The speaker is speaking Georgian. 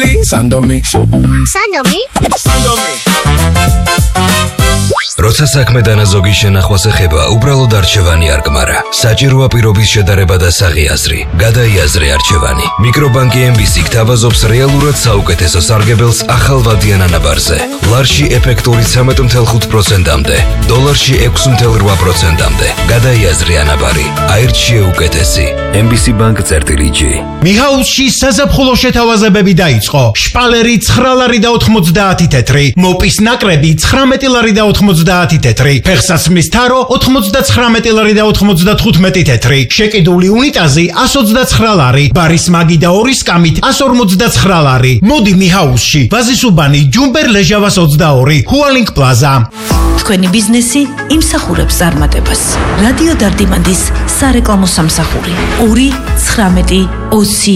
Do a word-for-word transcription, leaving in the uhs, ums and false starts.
Family Sandomi Sandomi Sandomi როცა საქმე დანაზოგი შენახვას ეხება, უბრალოდ არჩევანი არ გმარა. საჭიროა პირობის შედარება და საღიაზრი. გადაიაზრე არჩევანი. მიკრობანკი ემ ბი სი გთავაზობს რეალურად საუკეთესო სარგებელს ახალ ვადიან ანაბარზე. ლარში ეფექტური ცამეტ ათი თხუთმეტ პროცენტამდე, დოლარში ექვსი ათეული ორი პროცენტამდე. გადაიაზრე ანაბარი. აირჩიე უკეთესი. ემ ბი სი ბანკ წერტილი ჯი. მიჰაუსში საზაფხულო შეთავაზებები დაიწყო. შპალერი ცხრა ლარი და ოთხმოცდაათი თეთრი, მოპის ნაკრები ცხრამეტი ლარი და ოთხმოცდაათი თეთრი, ფეხსაცმლის თარო ოცდათვრამეტი ლარი და ოცდათხუთმეტი თეთრი, შეკიდული უნიტაზი εκατს ოცდაცხრა ლარი, ბარის მაგი და ორი სკამით εκατს ორმოცდაცხრა ლარი. მოდი მიჰაუსში, ვაზისუბანი, ჯუმბერ ლეჟავას ოცდაორი, ჰუალინგ პლაზა. თქვენი ბიზნესი იმსახურებს წარმატებას. რადიო დარდიმანდის სარეკლამო სამსახური ორი ცხრამეტი ოცი